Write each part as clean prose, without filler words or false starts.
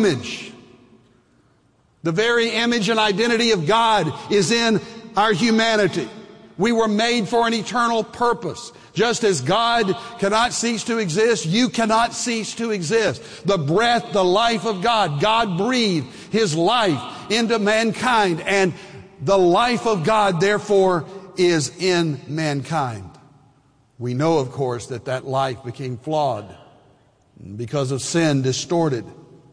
image. The very image and identity of God is in our humanity. We were made for an eternal purpose. Just as God cannot cease to exist, you cannot cease to exist. The breath, the life of God. God breathed His life into mankind, and the life of God, therefore, is in mankind. We know, of course, that that life became flawed because of sin, distorted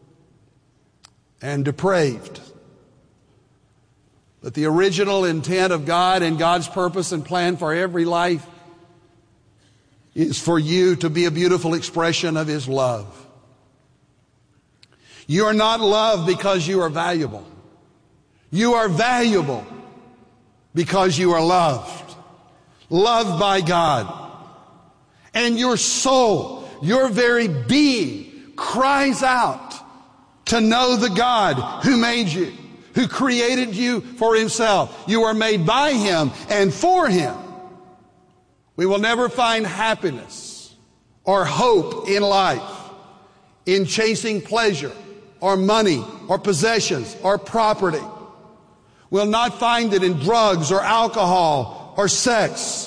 and depraved. But the original intent of God and God's purpose and plan for every life is for you to be a beautiful expression of His love. You are not loved because you are valuable. You are valuable because you are loved. Loved by God. And your soul, your very being, cries out to know the God who made you, who created you for Himself. You are made by Him and for Him. We will never find happiness or hope in life in chasing pleasure or money or possessions or property. We'll not find it in drugs or alcohol or sex.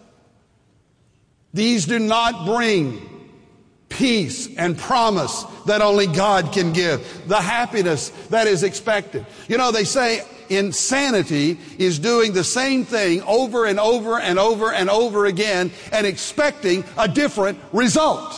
These do not bring peace and promise that only God can give. The happiness that is expected. You know, they say insanity is doing the same thing over and over and over and over again and expecting a different result.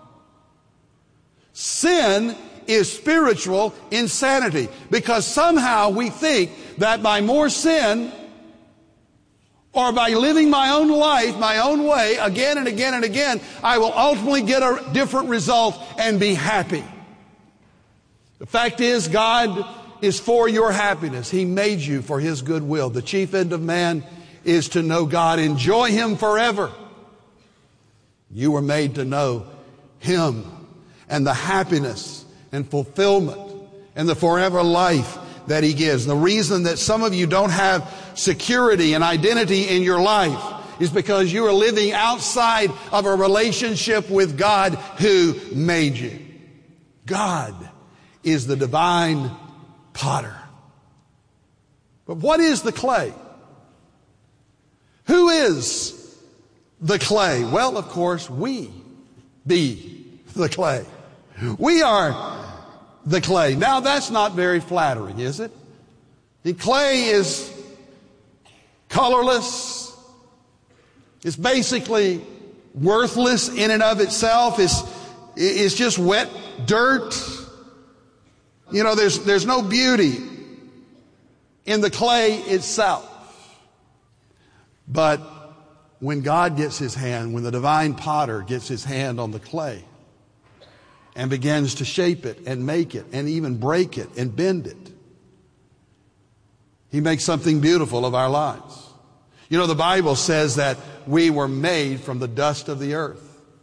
Sin is spiritual insanity because somehow we think that by more sin or by living my own life, my own way, again and again and again, I will ultimately get a different result and be happy. The fact is, God is for your happiness. He made you for His good will. The chief end of man is to know God, enjoy Him forever. You were made to know Him and the happiness and fulfillment and the forever life that He gives. The reason that some of you don't have security and identity in your life is because you are living outside of a relationship with God who made you. God is the divine potter. But what is the clay? Who is the clay? Well, of course, we be the clay. We are the clay. Now, that's not very flattering, is it? The clay is colorless. It's basically worthless in and of itself. It's just wet dirt. You know, there's no beauty in the clay itself. But when God gets His hand, when the divine potter gets his hand on the clay and begins to shape it and make it and even break it and bend it, He makes something beautiful of our lives. You know, the Bible says that we were made from the dust of the earth.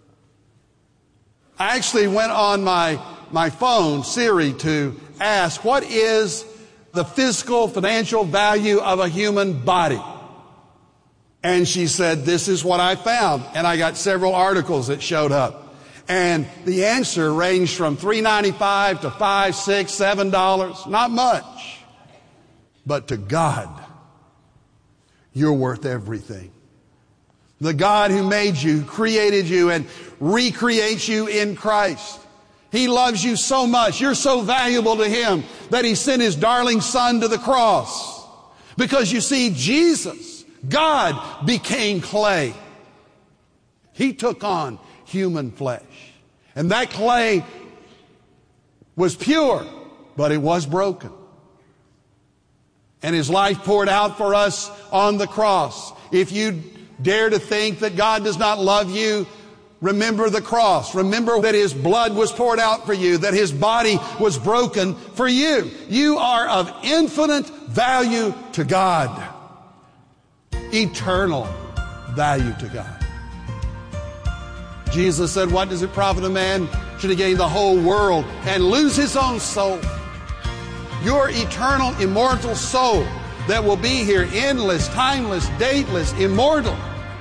I actually went on my phone, Siri, to ask, what is the physical, financial value of a human body? And she said, this is what I found. And I got several articles that showed up. And the answer ranged from $3.95 to $5, $6, $7. Not much. But to God, you're worth everything. The God who made you, created you, and recreates you in Christ. He loves you so much. You're so valuable to Him that He sent His darling Son to the cross. Because you see, Jesus, God, became clay. He took on human flesh. And that clay was pure, but it was broken. And His life poured out for us on the cross. If you dare to think that God does not love you, remember the cross. Remember that His blood was poured out for you, that His body was broken for you. You are of infinite value to God. Eternal value to God. Jesus said, what does it profit a man should he gain the whole world and lose his own soul? Your eternal, immortal soul that will be here, endless, timeless, dateless, immortal,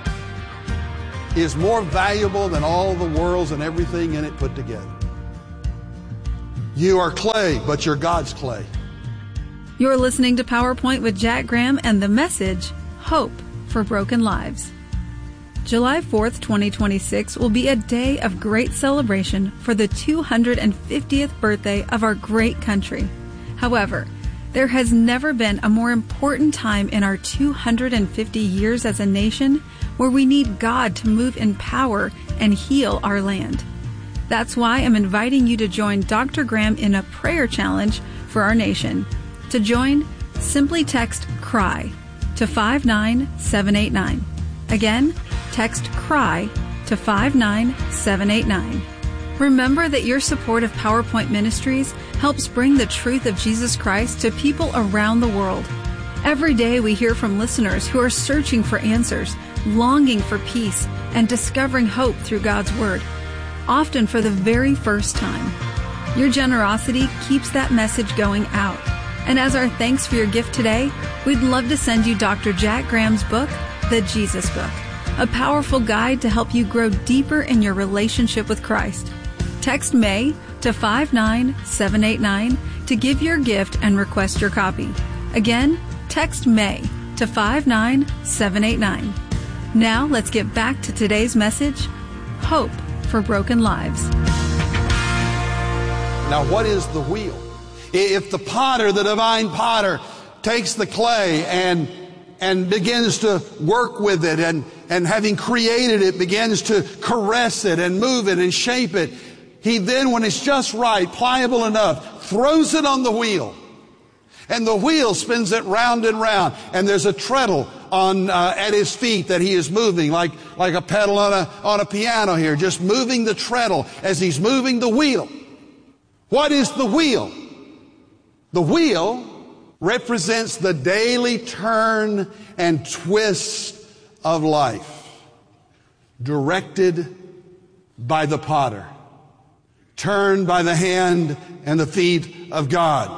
is more valuable than all the worlds and everything in it put together. You are clay, but you're God's clay. You're listening to PowerPoint with Jack Graham and the message, Hope for Broken Lives. July 4th, 2026 will be a day of great celebration for the 250th birthday of our great country. However, there has never been a more important time in our 250 years as a nation where we need God to move in power and heal our land. That's why I'm inviting you to join Dr. Graham in a prayer challenge for our nation. To join, simply text CRY to 59789. Again, text CRY to 59789. Remember that your support of PowerPoint Ministries helps bring the truth of Jesus Christ to people around the world. Every day we hear from listeners who are searching for answers, longing for peace, and discovering hope through God's Word, often for the very first time. Your generosity keeps that message going out. And as our thanks for your gift today, we'd love to send you Dr. Jack Graham's book, The Jesus Book, a powerful guide to help you grow deeper in your relationship with Christ. Text May to 59789 to give your gift and request your copy. Again, text May to 59789. Now let's get back to today's message, Hope for Broken Lives. Now, what is the wheel? If the potter, the divine potter, takes the clay and begins to work with it and having created it, begins to caress it and move it and shape it, he then, when it's just right, pliable enough, throws it on the wheel. And the wheel spins it round and round. And there's a treadle on at his feet that he is moving, like a pedal on a piano here, just moving the treadle as he's moving the wheel. What is the wheel? The wheel represents the daily turn and twist of life, directed by the potter, turned by the hand and the feet of God.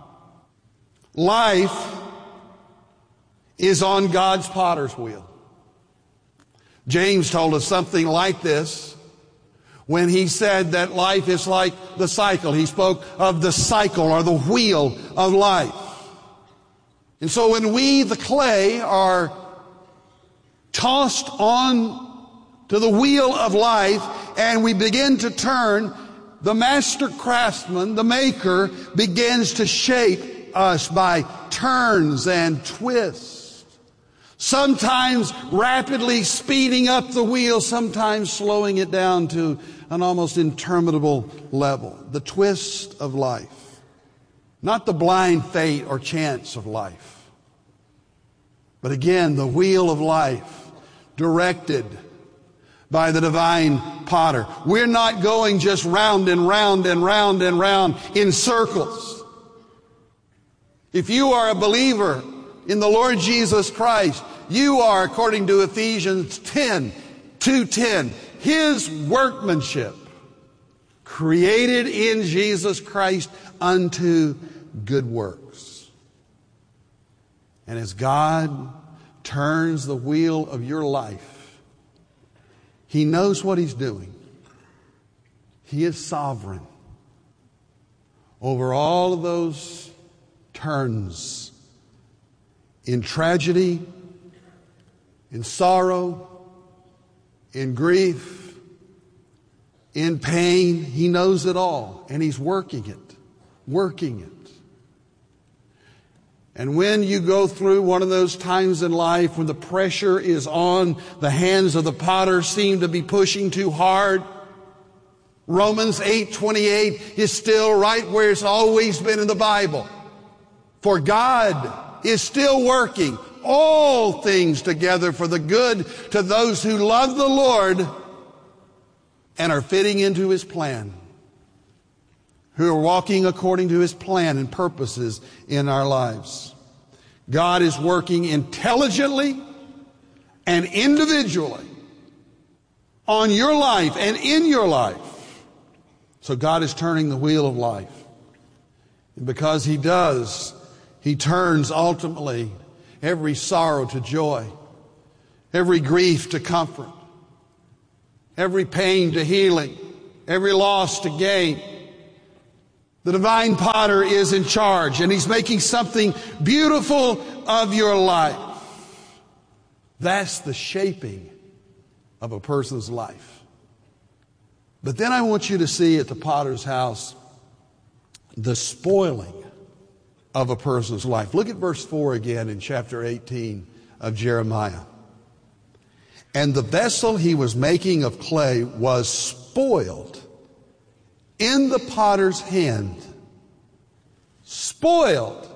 Life is on God's potter's wheel. James told us something like this when he said that life is like the cycle. He spoke of the cycle or the wheel of life. And so when we, the clay, are tossed on to the wheel of life and we begin to turn, the master craftsman, the maker, begins to shape us by turns and twists. Sometimes rapidly speeding up the wheel, sometimes slowing it down to an almost interminable level. The twist of life. Not the blind fate or chance of life. But again, the wheel of life directed by the divine potter. We're not going just round and round and round and round in circles. If you are a believer in the Lord Jesus Christ, you are, according to Ephesians 2:10, His workmanship, created in Jesus Christ unto good works. And as God turns the wheel of your life, He knows what He's doing. He is sovereign over all of those turns in tragedy, in sorrow, in grief, in pain. He knows it all, and He's working it. And when you go through one of those times in life when the pressure is on, the hands of the potter seem to be pushing too hard, Romans 8:28 is still right where it's always been in the Bible. For God is still working all things together for the good to those who love the Lord and are fitting into His plan, who are walking according to His plan and purposes in our lives. God is working intelligently and individually on your life and in your life. So God is turning the wheel of life. And because He does, He turns ultimately every sorrow to joy, every grief to comfort, every pain to healing, every loss to gain. The divine potter is in charge, and he's making something beautiful of your life. That's the shaping of a person's life. But then I want you to see at the potter's house the spoiling of a person's life. Look at verse 4 again in chapter 18 of Jeremiah. And the vessel he was making of clay was spoiled in the potter's hand. Spoiled.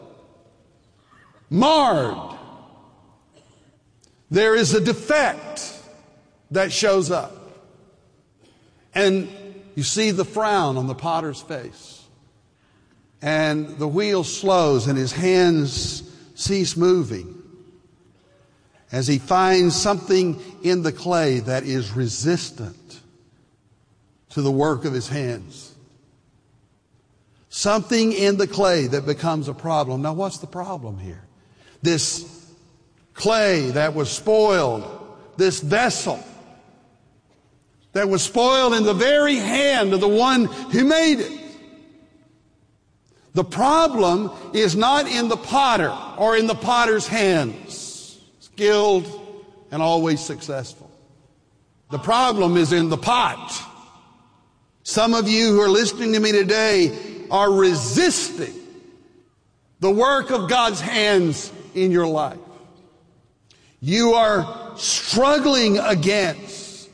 Marred. There is a defect that shows up. And you see the frown on the potter's face. And the wheel slows and his hands cease moving as he finds something in the clay that is resistant to the work of his hands. Something in the clay that becomes a problem. Now, what's the problem here? This clay that was spoiled, this vessel that was spoiled in the very hand of the one who made it. The problem is not in the potter or in the potter's hands, skilled and always successful. The problem is in the pot. Some of you who are listening to me today are resisting the work of God's hands in your life. You are struggling against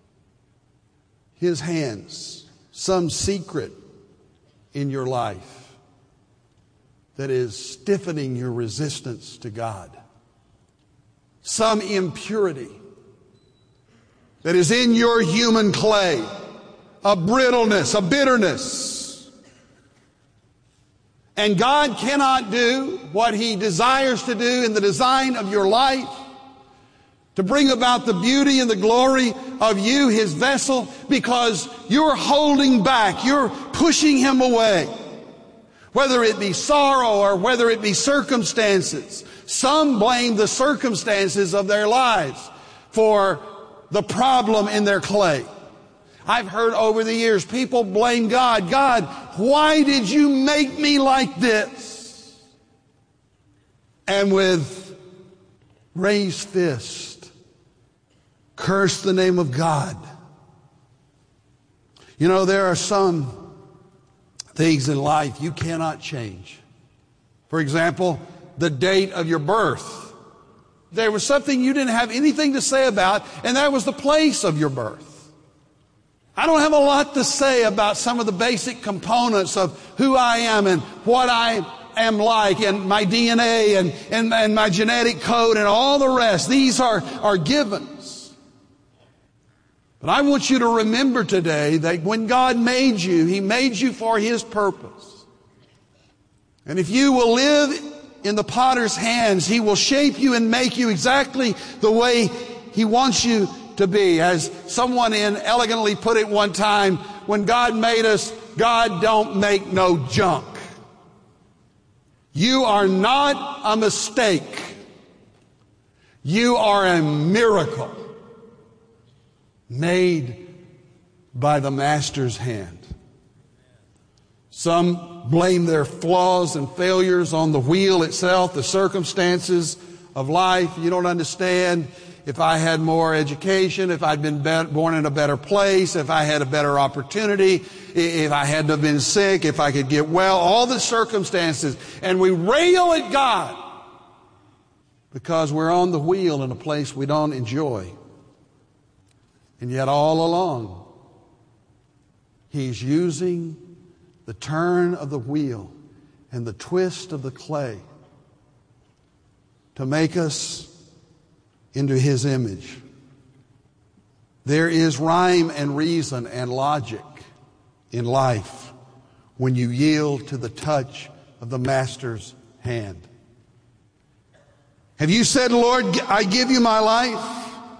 His hands, some secret in your life that is stiffening your resistance to God. Some impurity that is in your human clay, a brittleness, a bitterness. And God cannot do what He desires to do in the design of your life to bring about the beauty and the glory of you, His vessel, because you're holding back, you're pushing Him away. Whether it be sorrow or whether it be circumstances. Some blame the circumstances of their lives for the problem in their clay. I've heard over the years people blame God. God, why did you make me like this? And with raised fist, curse the name of God. You know, there are some things in life you cannot change. For example, the date of your birth. There was something you didn't have anything to say about, and that was the place of your birth. I don't have a lot to say about some of the basic components of who I am and what I am like, and my DNA and my genetic code and all the rest. These are givens. But I want you to remember today that when God made you, He made you for His purpose. And if you will live in the potter's hands, He will shape you and make you exactly the way He wants you to be. As someone elegantly put it one time, when God made us, God don't make no junk. You are not a mistake. You are a miracle made by the Master's hand. Some blame their flaws and failures on the wheel itself, the circumstances of life. You don't understand. If I had more education, if I'd been born in a better place, if I had a better opportunity, if I hadn't have been sick, if I could get well, all the circumstances. And we rail at God because we're on the wheel in a place we don't enjoy. And yet all along, He's using the turn of the wheel and the twist of the clay to make us into His image. There is rhyme and reason and logic in life when you yield to the touch of the Master's hand. Have you said, Lord, I give you my life?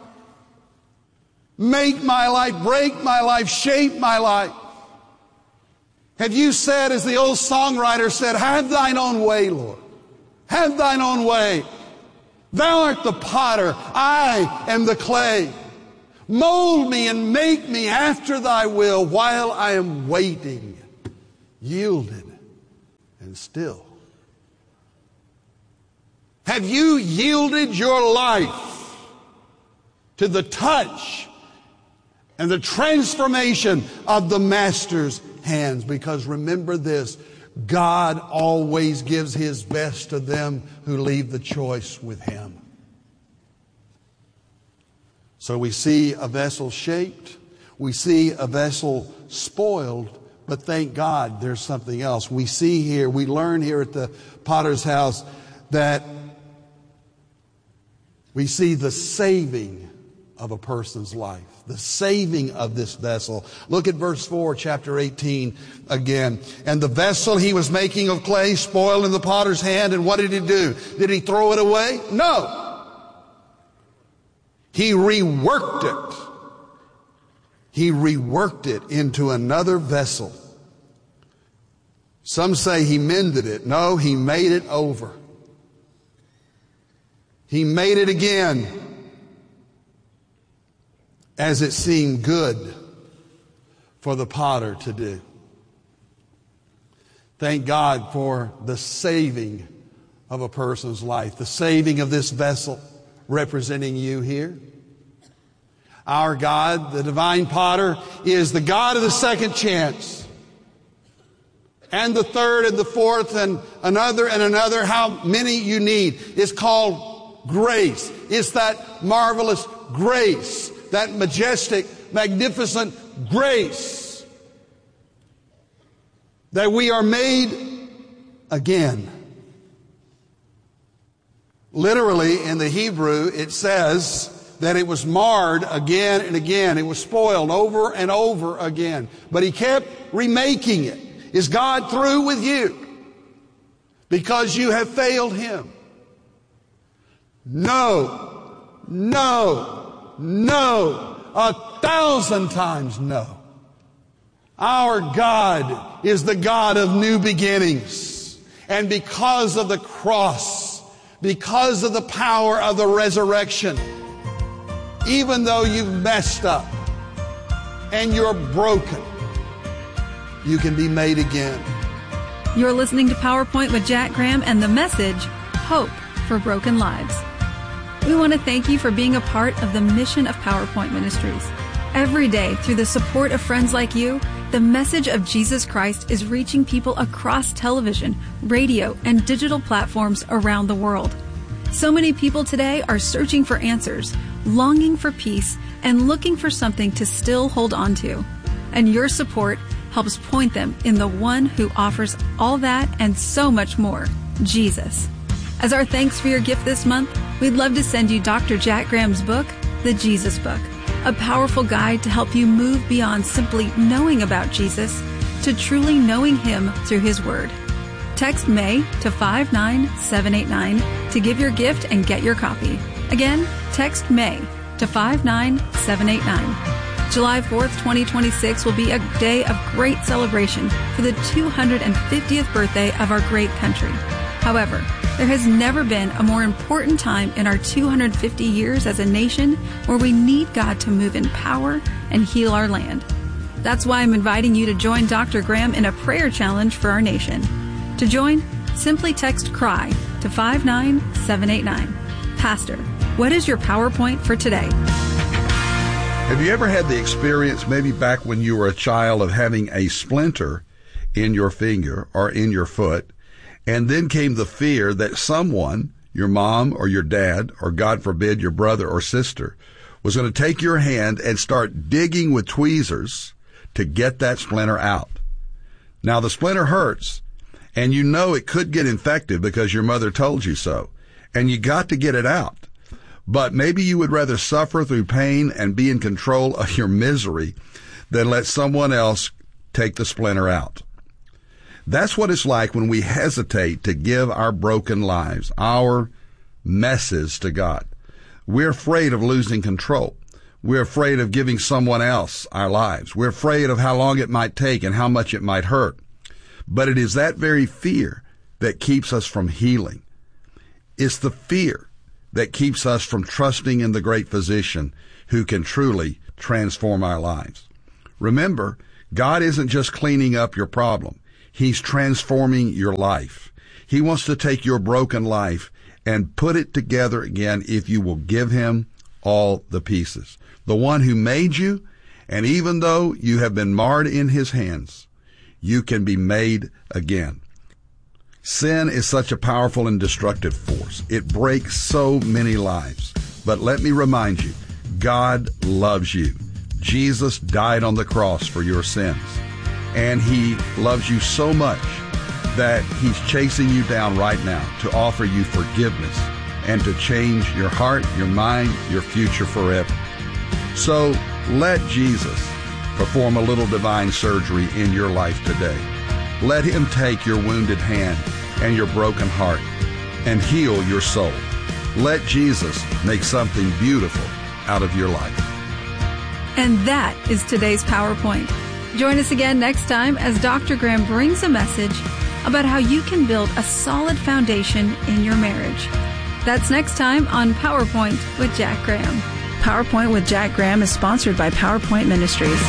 Make my life, break my life, shape my life. Have you said, as the old songwriter said, have thine own way, Lord. Have thine own way. Thou art the potter, I am the clay. Mold me and make me after thy will while I am waiting yielded and still? Have you yielded your life to the touch and the transformation of the Master's hands? Because remember this, God always gives His best to them who leave the choice with Him. So we see a vessel shaped, we see a vessel spoiled, but thank God there's something else. We see here, we learn here at the potter's house that we see the saving of a person's life, the saving of this vessel. Look at verse 4, chapter 18 again. And the vessel he was making of clay spoiled in the potter's hand, and what did he do? Did he throw it away? No. He reworked it. He reworked it into another vessel. Some say he mended it. No, he made it over. He made it again as it seemed good for the potter to do. Thank God for the saving of a person's life, the saving of this vessel representing you here. Our God, the divine potter, is the God of the second chance, and the third and the fourth and another, how many you need. It's called grace. It's that marvelous grace, that majestic, magnificent grace that we are made again. Literally in the Hebrew, it says that it was marred again and again. It was spoiled over and over again. But He kept remaking it. Is God through with you because you have failed Him? No, no, no, 1,000 times no. Our God is the God of new beginnings. And because of the cross, because of the power of the resurrection, even though you've messed up and you're broken, you can be made again. You're listening to PowerPoint with Jack Graham and the message, Hope for Broken Lives. We want to thank you for being a part of the mission of PowerPoint Ministries. Every day, through the support of friends like you, the message of Jesus Christ is reaching people across television, radio, and digital platforms around the world. So many people today are searching for answers, longing for peace, and looking for something to still hold on to. And your support helps point them in the one who offers all that and so much more, Jesus. As our thanks for your gift this month, we'd love to send you Dr. Jack Graham's book, The Jesus Book, a powerful guide to help you move beyond simply knowing about Jesus to truly knowing Him through His Word. Text May to 59789 to give your gift and get your copy. Again, text May to 59789. July 4th, 2026 will be a day of great celebration for the 250th birthday of our great country. However, there has never been a more important time in our 250 years as a nation where we need God to move in power and heal our land. That's why I'm inviting you to join Dr. Graham in a prayer challenge for our nation. To join, simply text CRY to 59789. Pastor, what is your PowerPoint for today? Have you ever had the experience, maybe back when you were a child, of having a splinter in your finger or in your foot, and then came the fear that someone, your mom or your dad, or God forbid your brother or sister, was going to take your hand and start digging with tweezers to get that splinter out? Now, the splinter hurts, and you know it could get infected because your mother told you so, and you got to get it out. But maybe you would rather suffer through pain and be in control of your misery than let someone else take the splinter out. That's what it's like when we hesitate to give our broken lives, our messes, to God. We're afraid of losing control. We're afraid of giving someone else our lives. We're afraid of how long it might take and how much it might hurt. But it is that very fear that keeps us from healing. It's the fear that keeps us from trusting in the great physician who can truly transform our lives. Remember, God isn't just cleaning up your problem. He's transforming your life. He wants to take your broken life and put it together again if you will give him all the pieces. The one who made you, and even though you have been marred in his hands, you can be made again. Sin is such a powerful and destructive force. It breaks so many lives. But let me remind you, God loves you. Jesus died on the cross for your sins. And he loves you so much that he's chasing you down right now to offer you forgiveness and to change your heart, your mind, your future forever. So let Jesus perform a little divine surgery in your life today. Let him take your wounded hand and your broken heart and heal your soul. Let Jesus make something beautiful out of your life. And that is today's PowerPoint. Join us again next time as Dr. Graham brings a message about how you can build a solid foundation in your marriage. That's next time on PowerPoint with Jack Graham. PowerPoint with Jack Graham is sponsored by PowerPoint Ministries.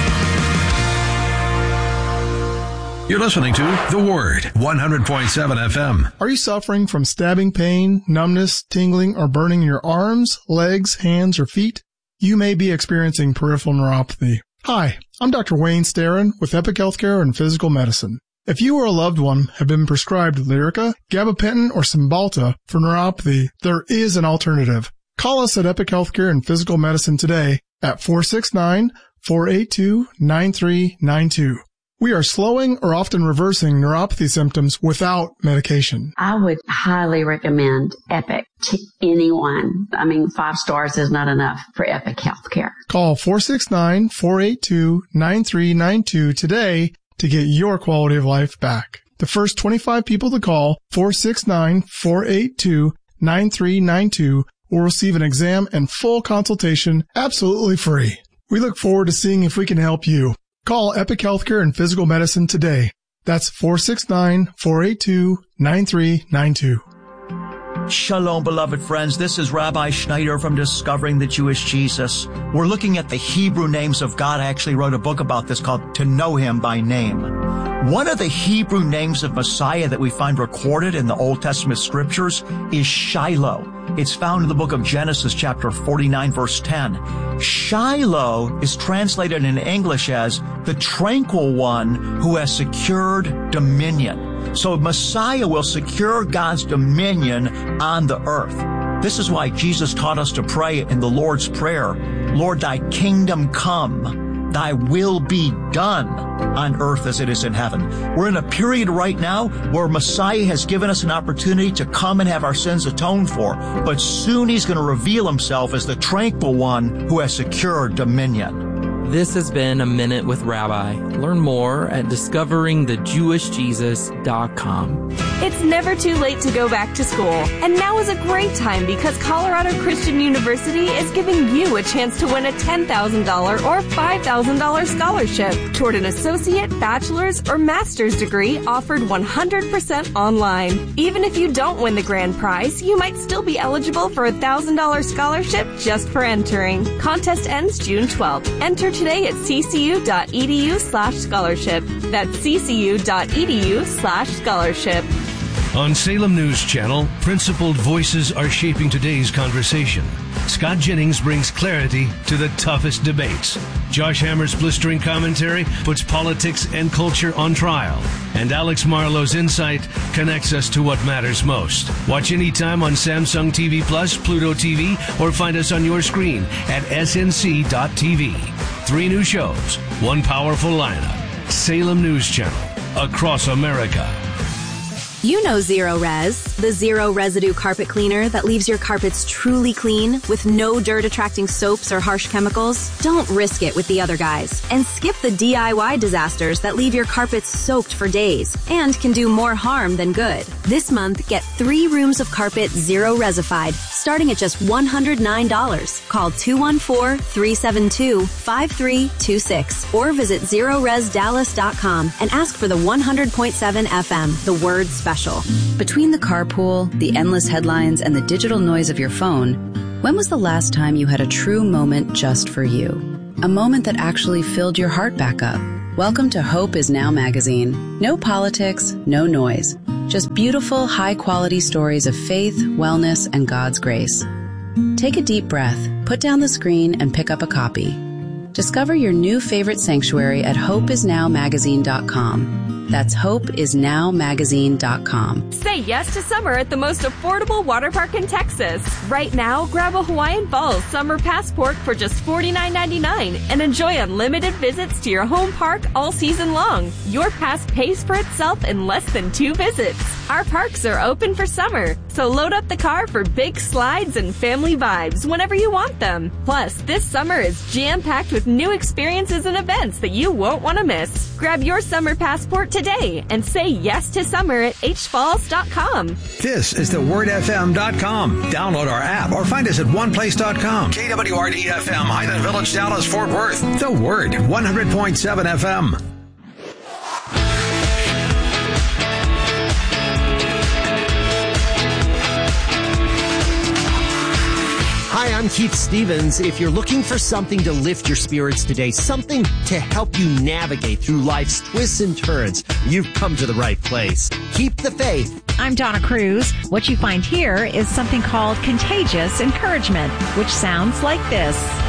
You're listening to The Word, 100.7 FM. Are you suffering from stabbing pain, numbness, tingling, or burning in your arms, legs, hands, or feet? You may be experiencing peripheral neuropathy. Hi, I'm Dr. Wayne Starrin with Epic Healthcare and Physical Medicine. If you or a loved one have been prescribed Lyrica, gabapentin, or Cymbalta for neuropathy, there is an alternative. Call us at Epic Healthcare and Physical Medicine today at 469-482-9392. We are slowing or often reversing neuropathy symptoms without medication. I would highly recommend Epic to anyone. 5 stars is not enough for Epic Healthcare. Call 469-482-9392 today to get your quality of life back. The first 25 people to call 469-482-9392 will receive an exam and full consultation absolutely free. We look forward to seeing if we can help you. Call Epic Healthcare and Physical Medicine today. That's 469-482-9392. Shalom, beloved friends. This is Rabbi Schneider from Discovering the Jewish Jesus. We're looking at the Hebrew names of God. I actually wrote a book about this called To Know Him by Name. One of the Hebrew names of Messiah that we find recorded in the Old Testament scriptures is Shiloh. It's found in the book of Genesis, chapter 49, verse 10. Shiloh is translated in English as the tranquil one who has secured dominion. So Messiah will secure God's dominion on the earth. This is why Jesus taught us to pray in the Lord's Prayer, Lord, thy kingdom come, thy will be done on earth as it is in heaven. We're in a period right now where Messiah has given us an opportunity to come and have our sins atoned for, but soon he's going to reveal himself as the tranquil one who has secured dominion. This has been A Minute with Rabbi. Learn more at discoveringthejewishjesus.com. It's never too late to go back to school. And now is a great time because Colorado Christian University is giving you a chance to win a $10,000 or $5,000 scholarship toward an associate, bachelor's, or master's degree offered 100% online. Even if you don't win the grand prize, you might still be eligible for a $1,000 scholarship just for entering. Contest ends June 12th. Enter today at ccu.edu/scholarship. That's ccu.edu/scholarship. On Salem News Channel, principled voices are shaping today's conversation. Scott Jennings brings clarity to the toughest debates. Josh Hammer's blistering commentary puts politics and culture on trial. And Alex Marlowe's insight connects us to what matters most. Watch anytime on Samsung TV Plus, Pluto TV, or find us on your screen at snc.tv. 3 new shows, 1 powerful lineup. Salem News Channel, across America. You know Zero Res, the zero residue carpet cleaner that leaves your carpets truly clean with no dirt-attracting soaps or harsh chemicals. Don't risk it with the other guys and skip the DIY disasters that leave your carpets soaked for days and can do more harm than good. This month, get 3 rooms of carpet Zero Resified starting at just $109. Call 214-372-5326 or visit ZeroResDallas.com and ask for the 100.7 FM, The Word Special. Between the carpool, the endless headlines, and the digital noise of your phone, when was the last time you had a true moment just for you? A moment that actually filled your heart back up? Welcome to Hope Is Now magazine. No politics, no noise. Just beautiful, high-quality stories of faith, wellness, and God's grace. Take a deep breath, put down the screen, and pick up a copy. Discover your new favorite sanctuary at hopeisnowmagazine.com. That's hopeisnowmagazine.com. Say yes to summer at the most affordable water park in Texas. Right now, grab a Hawaiian Falls summer passport for just $49.99 and enjoy unlimited visits to your home park all season long. Your pass pays for itself in less than 2 visits. Our parks are open for summer, so load up the car for big slides and family vibes whenever you want them. Plus, this summer is jam-packed with new experiences and events that you won't want to miss. Grab your summer passport today and say yes to summer at hfalls.com. This is thewordfm.com. Download our app or find us at oneplace.com. KWRD-FM, Highland Village, Dallas, Fort Worth. The Word, 100.7 FM. Hi, I'm Keith Stevens. If you're looking for something to lift your spirits today, something to help you navigate through life's twists and turns, you've come to the right place. Keep the faith. I'm Donna Cruz. What you find here is something called contagious encouragement, which sounds like this.